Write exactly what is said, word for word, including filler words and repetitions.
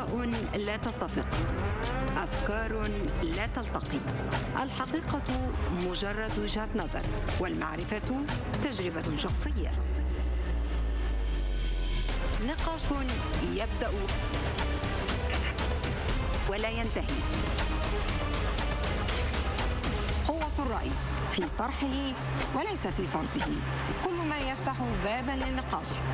آراء لا تتفق، أفكار لا تلتقي. الحقيقة مجرد وجهة نظر، والمعرفة تجربة شخصية. نقاش يبدأ ولا ينتهي. قوة الرأي في طرحه وليس في فرضه. كل ما يفتح بابا للنقاش